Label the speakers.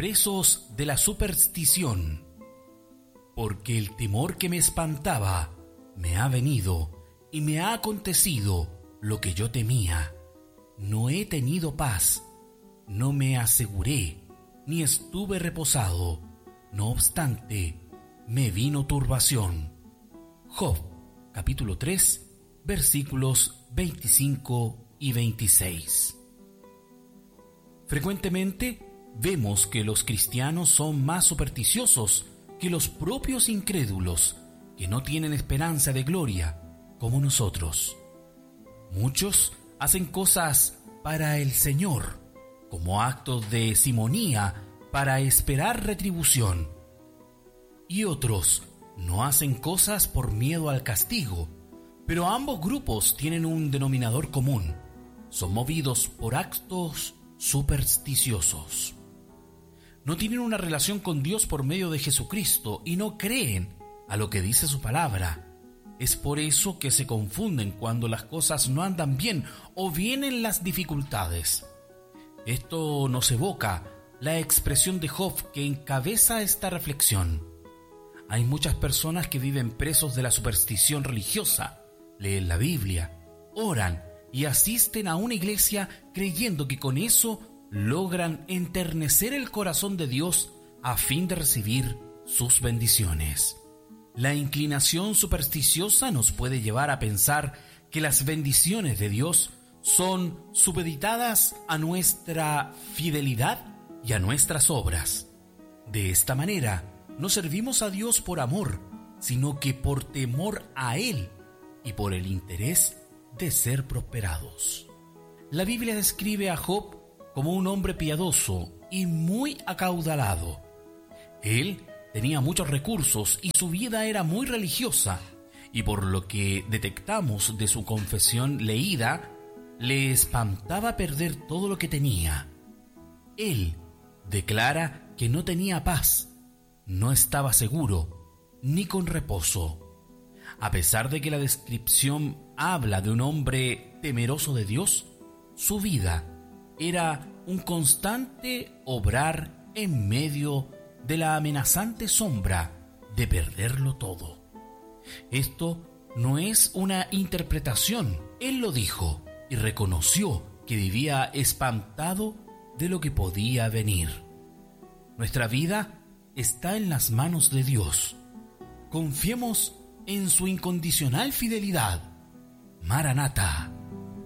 Speaker 1: presos de la superstición, porque el temor que me espantaba me ha venido y me ha acontecido lo que yo temía. No he tenido paz, no me aseguré, ni estuve reposado. No obstante, me vino turbación. Job, capítulo 3, versículos 25 y 26. Frecuentemente vemos que los cristianos son más supersticiosos que los propios incrédulos, que no tienen esperanza de gloria, como nosotros. Muchos hacen cosas para el Señor, como actos de simonía para esperar retribución. Y otros no hacen cosas por miedo al castigo, pero ambos grupos tienen un denominador común: son movidos por actos supersticiosos. No tienen una relación con Dios por medio de Jesucristo y no creen a lo que dice su palabra. Es por eso que se confunden cuando las cosas no andan bien o vienen las dificultades. Esto nos evoca la expresión de Job que encabeza esta reflexión. Hay muchas personas que viven presos de la superstición religiosa, leen la Biblia, oran y asisten a una iglesia creyendo que con eso logran enternecer el corazón de Dios a fin de recibir sus bendiciones. La inclinación supersticiosa nos puede llevar a pensar que las bendiciones de Dios son supeditadas a nuestra fidelidad y a nuestras obras. De esta manera, no servimos a Dios por amor, sino que por temor a Él y por el interés de ser prosperados. La Biblia describe a Job como un hombre piadoso y muy acaudalado. Él tenía muchos recursos y su vida era muy religiosa, y por lo que detectamos de su confesión leída, le espantaba perder todo lo que tenía. Él declara que no tenía paz, no estaba seguro, ni con reposo. A pesar de que la descripción habla de un hombre temeroso de Dios, su vida era un constante obrar en medio de la amenazante sombra de perderlo todo. Esto no es una interpretación. Él lo dijo y reconoció que vivía espantado de lo que podía venir. Nuestra vida está en las manos de Dios. Confiemos en su incondicional fidelidad. Maranatha.